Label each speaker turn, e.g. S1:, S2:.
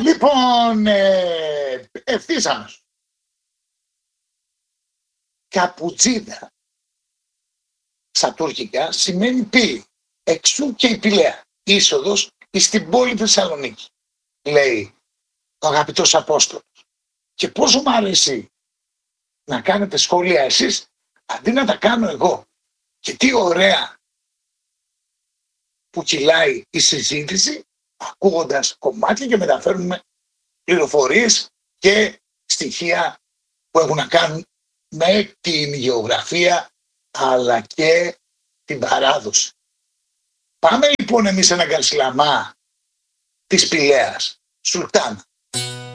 S1: Λοιπόν, ευθύς αμέσως. Καπουτζίδα στα τουρκικά σημαίνει πύλη. Εξού και η Πηλαία. Είσοδος στην πόλη Θεσσαλονίκη, λέει ο αγαπητός Απόστολος. Και πόσο μου αρέσει να κάνετε σχόλια εσείς αντί να τα κάνω εγώ. Και τι ωραία που κυλάει η συζήτηση ακούγοντας κομμάτια και μεταφέρουμε πληροφορίες και στοιχεία που έχουν να κάνουν με την γεωγραφία αλλά και την παράδοση. Πάμε λοιπόν εμείς σε ένα Καρσιλαμά της Πηλαίας, Σουλτάνα.